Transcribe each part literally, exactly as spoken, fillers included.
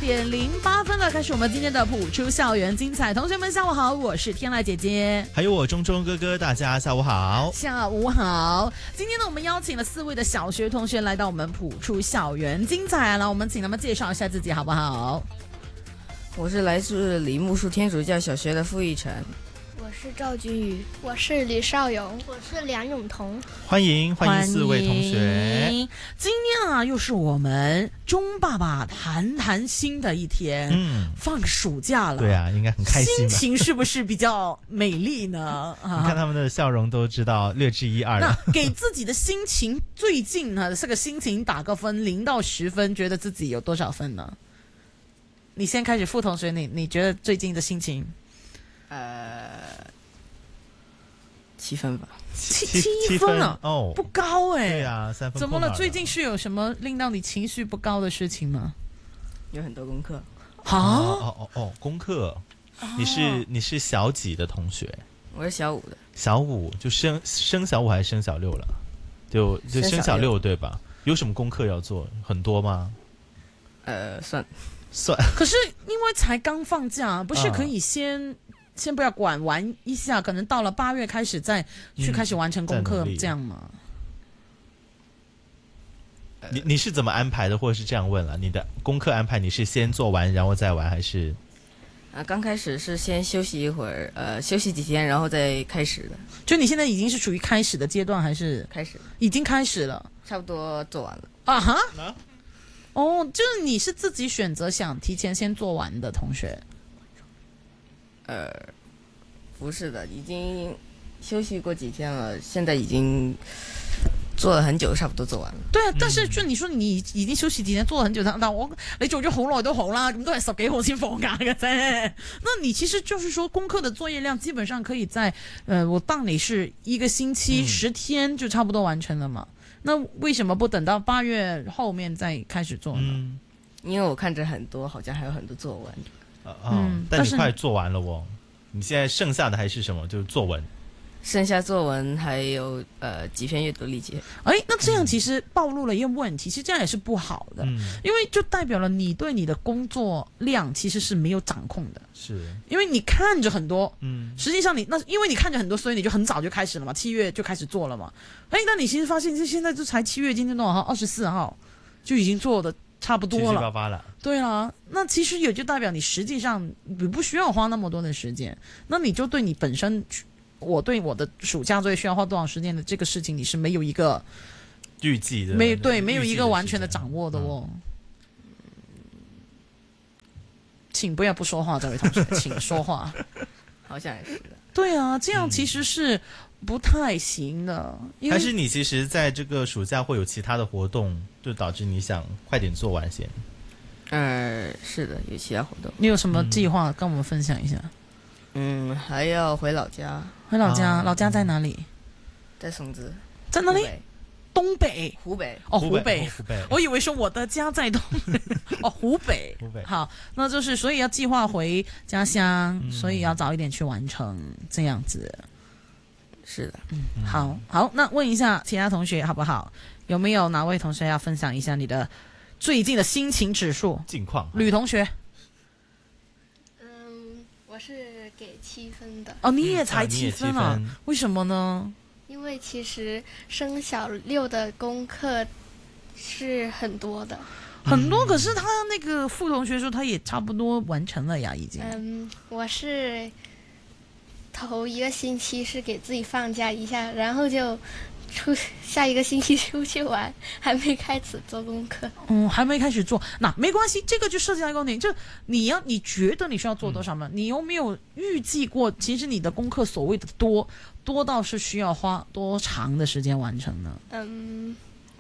点零八分了，开始我们今天的普出校园精彩。同学们下午好，我是天籁姐姐， 还有我中中哥哥，大家下午好。 下午好。今天呢，我们邀请了四位的小学同学来到我们普出校园精彩，来，我们请他们介绍一下自己好不好？ 我是来自梨木树天主教小学的傅逸晨。 我是赵君宇，我是李少勇，我是梁永彤。 欢迎欢迎四位同学。 今天啊，又是我们钟爸爸谈谈心的一天。嗯，放暑假了， 对啊，应该很开心吧。 心情是不是比较美丽呢？ 啊、你看他们的笑容都知道略知一二了。 那给自己的心情最近呢，这个心情打个分，零到十分，觉得自己有多少分呢？你先开始，傅同学，你你觉得最近的心情？ 呃，七分吧， 七七分了哦，不高哎、欸。 对啊，三分。 怎么了？最近是有什么令到你情绪不高的事情吗？ 有很多功课。 啊哦哦哦哦，功课。你是你是小几的同学？ 我是小五的。 小五就升升小五还是升小六了？就就升小六对吧？有什么功课要做？很多吗？ 呃，算算。 可是因为才刚放假，不是可以先？嗯先不要管，玩一下，可能到了八月开始再去开始完成功课，嗯、这样吗？ 你你是怎么安排的，或者是这样问了？你的功课安排，你是先做完然后再玩，还是？ 啊，刚开始是先休息一会儿，呃，休息几天，然后再开始的。 就你现在已经是属于开始的阶段，还是开始？ 已经开始了， 差不多做完了。 啊哈？啊哦，就是你是自己选择想提前先做完的同学。 呃，不是的，已经休息过几天了，现在已经做了很久，差不多做完了。 對啊，但是就你說你已經休息幾天，做了很久，但我你做咗好耐都好啦，咁都係十幾號先放假嘅啫。那你其實就是說功課的作業量基本上可以在，呃，我當你是一個星期十、嗯、天就差不多完成了嘛。那為什麼不等到八月後面再開始做呢？ 嗯、因為我看着很多，好像還有很多作文。 哦、嗯，但你快做完了哦。你現在剩下的還是什麼？就是作文。 剩下作文還有呃幾篇閱讀理解。 哎，那這樣其實暴露了一個問題，其實這樣也是不好的，嗯、因為就代表了你對你的工作量其實是沒有掌控的。 是， 因為你看着很多， 嗯， 實際上你那因為你看着很多，所以你就很早就開始了嘛，七月就開始做了嘛。哎，那你其實發現，這現在就才七月，今天多少號？二十四號就已經做的差不多了， 七七八八了。 對啦，那其實也就代表你實際上你不需要花那麼多的時間，那你就對你本身，我對我的暑假作業需要花多少時間的這個事情，你是沒有一個預計的， 沒對，沒有一個完全的掌握的哦。嗯、請不要不說話，這位同學，請說話。 好像也是的。 對啊，這樣其實是不太行的。嗯、 還是你其實在這個暑假會有其他的活動，就導致你想快點做完先？ 呃，是的，有其他活動。 你有什麼計劃跟我們分享一下？ 嗯，還要回老家。 回老家， 啊、 老家在哪裡？ 在松滋。 在哪裡？東北。 湖北。 哦，湖北。 湖北。 我以為說我的家在東北。哦，湖北。 湖北。 好，那就是所以要計劃回家鄉，嗯、所以要早一點去完成，這樣子。 是的。 嗯，好，好，那問一下其他同學好不好？有沒有哪位同學要分享一下你的最近的心情指數？ 近況。 呂同學。 嗯，我是給七分的。 哦，你也才七分啊？嗯、為什麼呢？ 因為其實升小六的功課是很多的。 很多，可是他那個傅同學說他也差不多完成了呀，已經。 嗯，我是頭一個星期是給自己放假一下，然後就出下一個星期出去玩，還沒開始做功課。 嗯，還沒開始做，那沒關係，這個就涉及到一個問題，就你要你覺得你需要做多少嗎？嗯、你有沒有預計過，其實你的功課所謂的多多到是需要花多長的時間完成呢？ 嗯。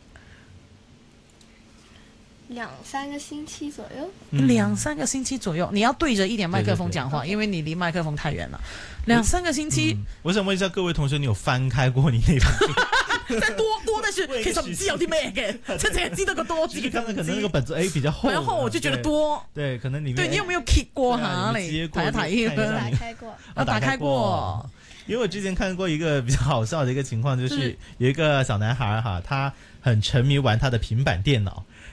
兩三個星期左右， 嗯、兩三個星期左右，你要對着一點麥克風講話，對對對，因為你離麥克風太遠了。兩三個星期、嗯， 我想問一下各位同學，你有翻開過你那本書？ 再多多的是，其實唔知有啲咩嘅，即係知道個多字。 看到可能那個本子誒比較厚，然後我就覺得多。 對，對可能裡面。 對你有沒有揭過下嚟睇一睇？ 打開過， 啊，打開過。 因為我之前看過一個比較好笑的一個情況，就是有一個小男孩哈，他很沉迷玩他的平板電腦。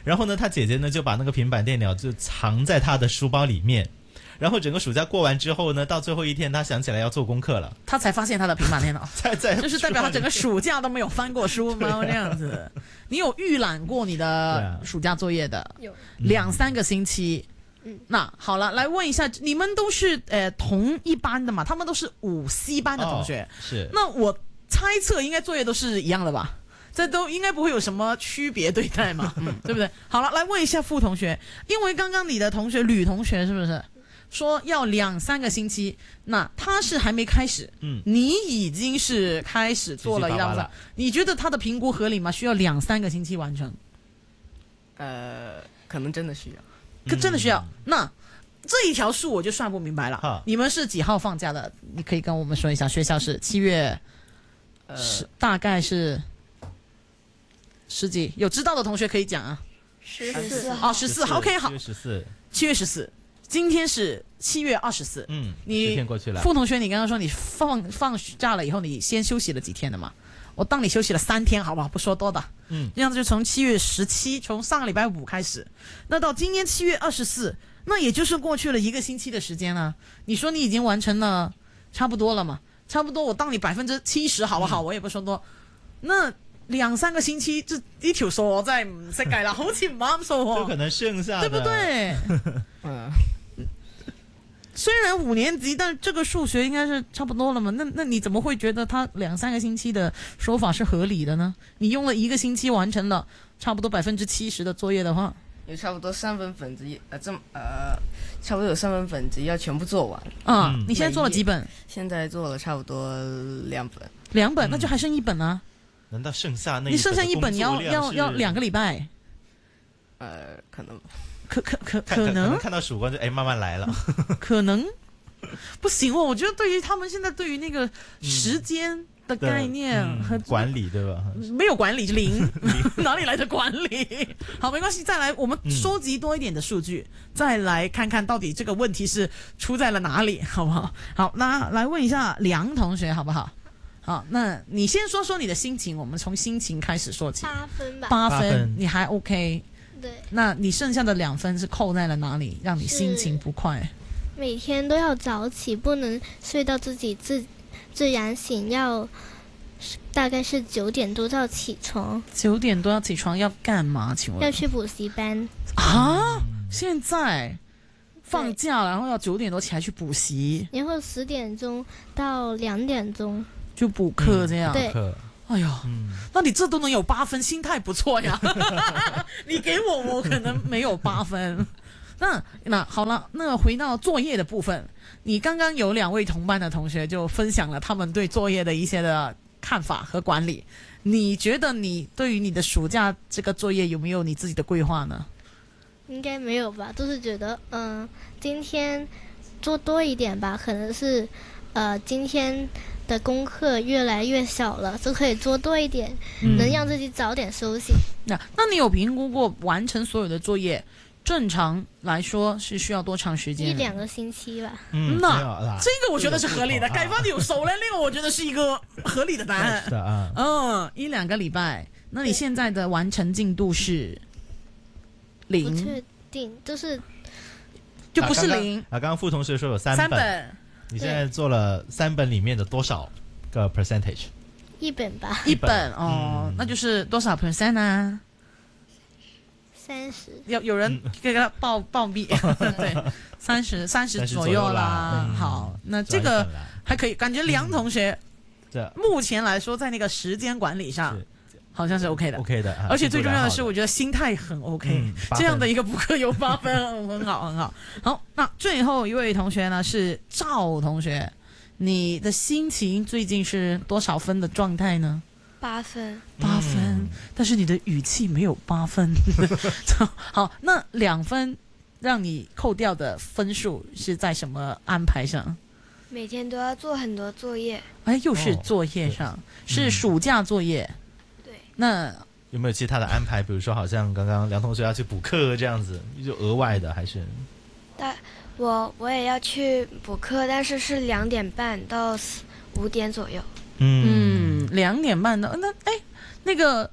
然后呢，他姐姐呢就把那个平板电脑就藏在他的书包里面。然后整个暑假过完之后呢，到最后一天，他想起来要做功课了， 他才发现他的平板电脑， 在在就是代表他整个暑假都没有翻过书吗？这样子，你有预览过你的暑假作业的？ 有两三个星期。 嗯， 那好了，来问一下，你们都是呃同一班的嘛？他们都是五 C 班的同学， 哦、是。 那我猜测应该作业都是一样的吧？这都应该不会有什么区别对待嘛，嗯，对不对？好了，来问一下傅同学，因为刚刚你的同学吕同学是不是？说要两三个星期，那他是还没开始， 嗯， 你已经是开始做了一道菜，你觉得他的评估合理吗？需要两三个星期完成？ 呃，可能真的需要， 可真的需要。嗯、那这一条数我就算不明白了。你们是几号放假的？你可以跟我们说一下。学校是七月， 呃， 大概是十几，有知道的同学可以讲啊。 十四号，哦，十四号 ，OK， 好， 十四， 七月十四。今天是七月二十四， 嗯， 你十天过去了。 傅同学，你刚刚说你放放假了以后，你先休息了几天的嘛？我当你休息了三天，好不好？不说多的， 嗯， 这样子就从七月十七，从上个礼拜五开始，那到今天七月二十四，那也就是过去了一个星期的时间了。你说你已经完成了差不多了嘛？差不多，我当你百分之七十，好不好？嗯、我也不说多，那。兩三個星期，這呢條數我真係唔識計啦，好似唔啱數喎。 就可能剩下對不對？ 嗯， 雖然五年級，但這個數學應該是差不多了嘛？那那你怎麼會覺得他兩三個星期的說法是合理的呢？你用了一個星期完成了差不多百分之七十的作業的話， 有差不多三分本子，呃，這呃，差不多有三分本子要全部做完。 啊、嗯，你現在做了幾本？ 現在做了差不多兩本。 兩本，那就還剩一本啊。 難道剩下那你剩下一本要要要兩個禮拜？ 呃，可能， 可可可可可能可能看到曙光就哎慢慢來了， 可能不行哦。我覺得對於他們現在對於那個時間的概念和、 嗯嗯、管理對吧？ 沒有管理零，哪裡來的管理？好，沒關係，再來我們收集多一點的數據，嗯、再來看看到底這個問題是出在了哪裡，好不好？好，那來問一下梁同學，好不好？好，那你先說說你的心情，我們從心情開始說起。 八分吧。 八分， 八分你還 OK。 對。 那你剩下的兩分是扣在了哪裡，讓你心情不快？ 每天都要早起，不能睡到自己自自然醒，要大概是九點多就要起床。 九點多要起床要幹嘛？請問？ 要去補習班。 啊？現在放假了，然後要九點多起來去補習， 然後十點鐘到兩點鐘。 就補課這樣， 嗯、對， 哎呀、嗯，那你這都能有八分，心態不錯呀。你給我，我可能沒有八分。那那好了，那回到作業的部分，你剛剛有兩位同班的同學就分享了他們對作業的一些的看法和管理。你覺得你對於你的暑假這個作業有沒有你自己的規劃呢？ 應該沒有吧，都是覺得嗯、呃，今天做多一點吧，可能是呃今天的功課越來越少了，就可以做多一點，嗯、能讓自己早點休息。 那那你有評估過完成所有的作業，正常來說是需要多長時間？ 一兩個星期吧。 嗯， 那這個我覺得是合理的。改翻條數呢，呢個我覺得是一個合理的答案。 是的啊。 嗯，一兩個禮拜。那你現在的完成進度是零？ 不確定，就是就不是零啊。剛剛傅同學說有三本。 三本。 你現在做了三本裡面的多少個 percentage？ 一本吧。 一本哦、嗯，那就是多少 percent 啊？ 三十。 有有人給他報報幣，對，三十三十左右啦。 嗯、 好，那這個還可以，感覺梁同學，嗯、目前來說在那個時間管理上。好像是 OK 的 ，OK 的， 而且最重要的是，我覺得心態很 OK，、嗯、這樣的一個補課有八分，很好，很好。好，那最後一位同學呢是趙同學，你的心情最近是多少分的狀態呢？ 八分， 八分，嗯、但是你的語氣沒有八分。好，那兩分讓你扣掉的分數是在什麼安排上？ 每天都要做很多作業。 哎，又是作業上，哦、是, 是暑假作業。那有沒有其他的安排？比如說，好像剛剛梁同學要去補課這樣子，就額外的還是？ 但我我也要去補課，但是是兩點半到五點左右。 嗯，兩點半的那哎，那個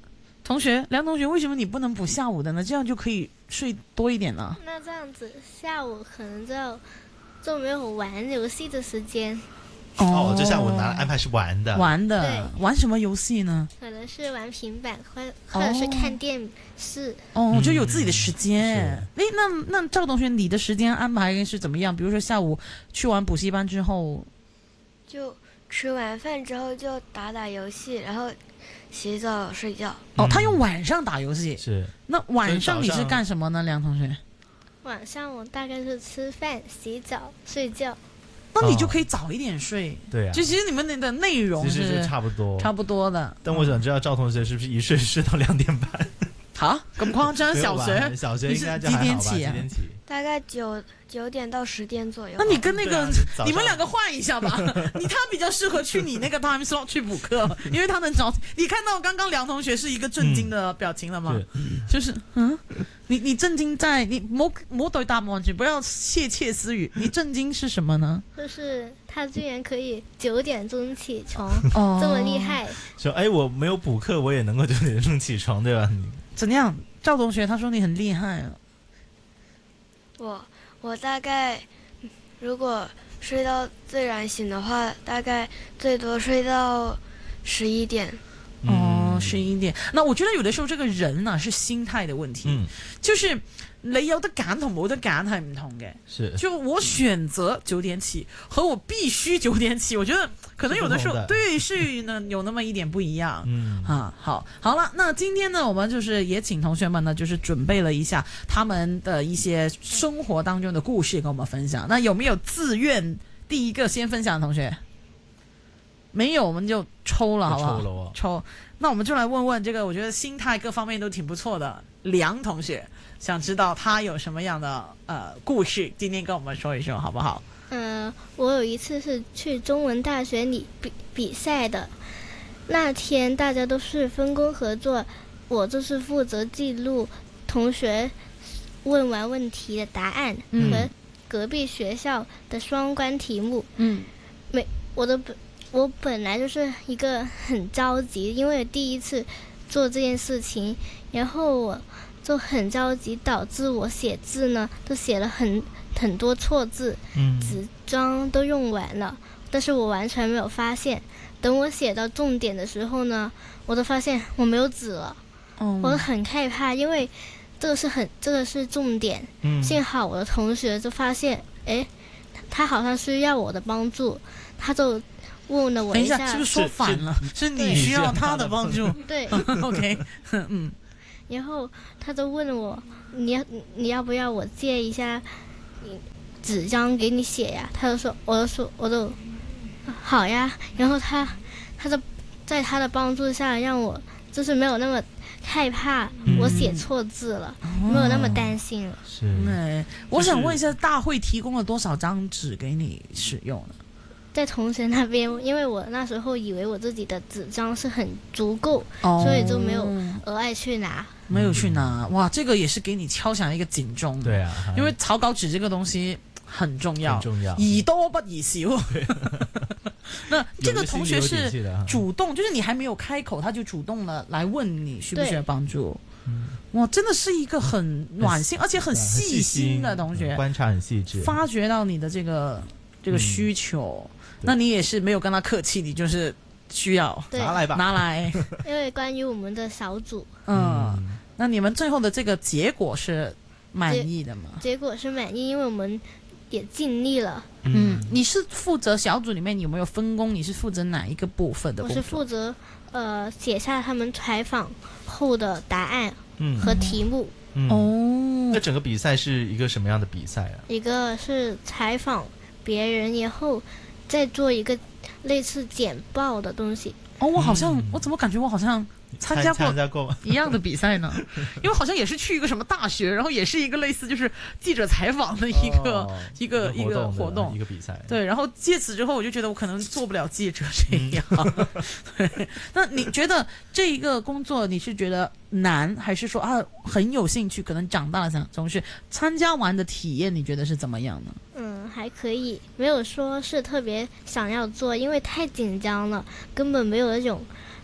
同学，梁同学，为什么你不能补下午的呢？这样就可以睡多一点了。 那这样子下午可能就就没有玩游戏的时间， 哦，这下午拿来安排是玩的。 玩的， 对玩什么游戏呢？ 可能是玩平板或或者是看电视。 哦， 嗯就有自己的时间。诶，那那赵同学，你的时间安排是怎么样？比如说下午去完补习班之后， 就吃完饭之后就打打游戏，然后洗澡睡觉。 哦， 嗯他用晚上打游戏。 是那晚上你是所以早上干什么呢，梁同学？ 晚上我大概是吃饭、洗澡、睡觉。 那你就可以早一点睡。 对啊， 就其实你们的内容其实是就差不多。 差不多的。 但我想知道赵同学是不是一睡睡到两点半？ 好，咁夸张？小学小学应该就你是还好吧？ 几点起啊几点起？ 大概九九点到十点左右。 那你跟那个、 对啊早上你们两个换一下吧，你他比较适合去你那个 time slot 去补课，因为他能找你看到刚刚梁同学是一个震惊的表情了吗？ 是就是嗯，你你震惊在你莫莫对答望句，不要窃窃私语，你震惊是什么呢？ 就是他居然可以九点钟起床， 哦这么厉，害。 说哎，我没有补课，我也能够九点钟起床，对吧？你怎样？赵同学他说你很厉害啊。 我我大概如果睡到自然醒的话，大概最多睡到十一点。 哦，十一點。嗱，我覺得有的時候這個人啊是心態的問題， 嗯， 就是你有得揀同冇得揀係唔同嘅。 是就我選擇九點起和我必須九點起，我覺得可能有的時候是不同的對是呢有那麼一點不一樣。 嗯啊，好，好了，那今天呢，我們就是也請同學們呢，就是準備了一下他們的一些生活當中的故事跟我們分享。那有沒有自願第一個先分享的同學？沒有，我們就抽了，好不好？ 抽了哦抽。那我們就來問問這個，我覺得心態各方面都挺不錯的梁同學，想知道他有什麼樣的呃故事，今天跟我們說一說，好不好？ 嗯、我有一次是去中文大學裡比比賽的，那天大家都是分工合作，我就是負責記錄同學問完問題的答案嗯和隔壁學校的雙關題目。 嗯沒，我的本我本來就是一個很着急，因為第一次做這件事情，然後我就很着急，導致我寫字呢都寫了很很多錯字， 嗯紙張都用完了，但是我完全沒有發現。等我寫到重點的時候呢，我都發現我沒有紙了， 哦我很害怕，因為這個是很這個是重點。 嗯幸好我的同學就發現，誒，他好像需要我的幫助，他就問了我一下， 等一下，是不是說反了？是你對需要他的幫助。 對， OK，嗯， 然後他就問我，你要你要不要我借一下你紙張給你寫呀？他就說，我就說，我就好呀。然後他他就在他的幫助下，讓我就是沒有那麼害怕我寫錯字了，沒有那麼擔心了。 是哎，我想問一下，大會提供了多少張紙給你使用呢？ 在同學那邊，因為我那時候以為我自己的紙張是很足夠， 哦所以就沒有額外去拿。 沒有去拿。哇，這個也是給你敲響一個警鐘。 對啊， 因為草稿紙這個東西很重要， 很重要宜多不宜少。那這個同學有一個心裡有底氣的啊是主動，就是你還沒有開口，他就主動了來問你需不需要幫助。 嗯哇，真的是一個很暖心而且很細心的同學， 觀察很細緻， 發掘到你的這個這個需求，那你也是沒有跟他客氣，你就是需要對， 拿來吧， 拿來。 因為關於我們的小組， 嗯，那你們最後的這個結果是滿意的嗎？ 結果是滿意，因為我們也盡力了。 嗯，你是負責小組裡面有沒有分工？你是負責哪一個部分的我工作？ 是負責呃寫下他們採訪後的答案嗯和題目。 嗯哦那，整個比賽是一個什麼樣的比賽啊？ 一個是採訪別人，然後再做一個類似簡報的東西。 哦，我好像、 嗯我怎麼感覺我好像參加過參加過嗎？ 一樣的比賽呢？因為好像也是去一個什麼大學，然後也是一個類似就是記者採訪的一個、 哦一個一個活動一個比賽。 對，然後借此之後，我就覺得我可能做不了記者這樣。對，那你覺得這一個工作你是覺得難，還是說啊很有興趣？可能長大了想從事，參加完的體驗，你覺得是怎麼樣呢？ 嗯，還可以，沒有說是特別想要做，因為太緊張了，根本沒有那種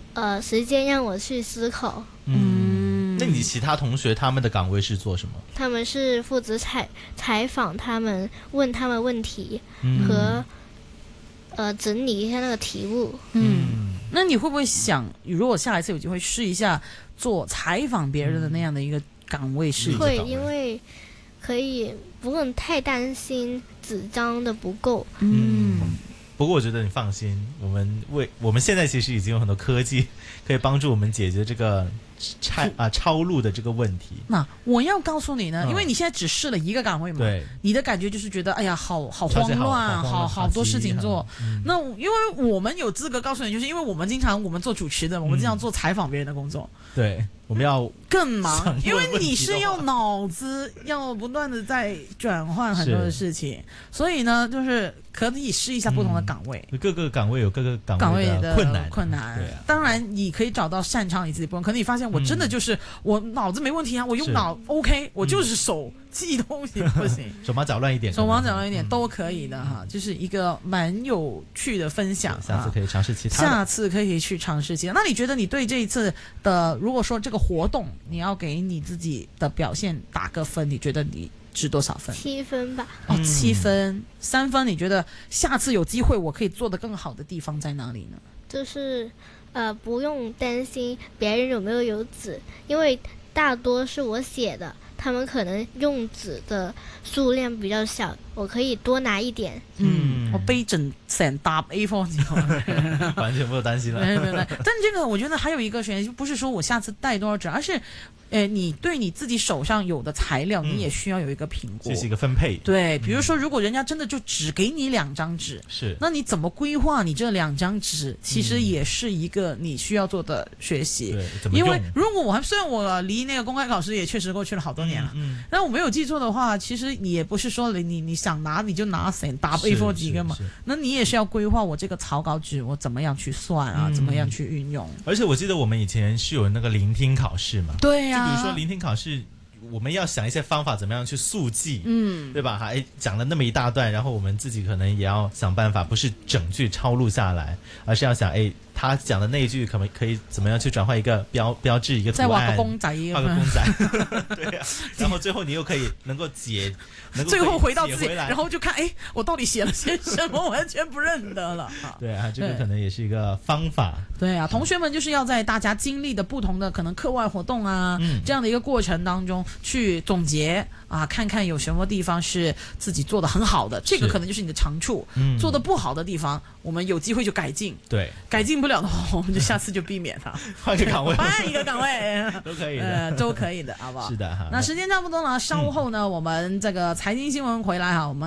呃时间让我去思考。 嗯，那你其他同学他们的岗位是做什么？ 他们是负责采采访他们，问他们问题、 嗯、 和呃整理一下那个题目。 嗯，那你会不会想，如果下一次有机会试一下做采访别人的那样的一个岗位是？ 会，因为可以不用太担心纸张的不够。 嗯，不过我觉得你放心，我们为我们现在其实已经有很多科技可以帮助我们解决这个抄啊抄录的这个问题。 那我要告诉你呢、 嗯， 因为你现在只试了一个岗位嘛， 对， 你的感觉就是觉得哎呀，好好慌好乱， 好好好多事情做。 嗯、 那因为我们有资格告诉你，就是因为我们经常我们做主持的，我们经常做采访别人的工作。 对，我们要更忙，因为你是要脑子要不断的在转换很多的事情，所以呢，就是可以试一下不同的岗位。 嗯、各个岗位有各个岗位的困难， 困难。 对啊， 当然你可以找到擅长你自己部分，可能你发现我真的就是、嗯、我脑子没问题啊，我用脑 OK， 我就是手记东西不行， 手忙脚乱一点， 手忙脚乱一点、嗯、都可以的哈，就是一个蛮有趣的分享。 下次可以尝试其他的， 下次可以去尝试其他。那你觉得你对这一次的，如果说这个活动，你要给你自己的表现打个分，你觉得你值多少分？ 七分吧。 哦，七分，三分。你觉得下次有机会我可以做得更好的地方在哪里呢？ 就是呃，不用担心别人有没有有纸，因为大多是我写的，他们可能用纸的数量比较小，我可以多拿一点。 嗯，我背整成沓 A 四 纸， 完全不用担心了。 没有没有，但这个我觉得还有一个选项，不是说我下次带多少纸，而是。呃，你对你自己手上有的材料，嗯、你也需要有一个评估， 这是一个分配。对， 比如说，如果人家真的就只给你两张纸， 是， 那你怎么规划你这两张纸？其实也是一个你需要做的学习。 对，怎么用？ 因为如果我还虽然我离那个公开考试也确实过去了好多年了，嗯，但我没有记错的话，其实你也不是说你你想拿你就拿谁打 A 四 几个嘛，那你也是要规划我这个草稿纸我怎么样去算啊，嗯、怎么样去运用。 而且我记得我们以前是有那个聆听考试嘛， 对呀、啊， 就比如说聆听考试。是我们要想一些方法，怎么样去速记， 嗯， 对吧？还讲了那么一大段，然后我们自己可能也要想办法，不是整句抄录下来，而是要想，哎，他讲的那一句可不可以怎么样去转换一个标标志，一个图案， 再画个公仔， 画个公仔，对呀、啊。然后最后你又可以能够解，能够最后回到自己， 回然后就看，哎，我到底写了些什么，完全不认得了。 对啊，这个可能也是一个方法。 对啊，同学们就是要在大家经历的不同的可能课外活动啊、嗯、这样的一个过程当中去总结啊，看看有什么地方是自己做的很好的，这个可能就是你的长处。嗯，做的不好的地方，我们有机会就改进。 对， 改进不了的话，我们就下次就避免它， 换个岗位， 换一个岗位都可以的， 呃，都可以的，好不好？ 是的哈。 那时间差不多了，稍后呢，嗯、我们这个财经新闻回来哈，我们。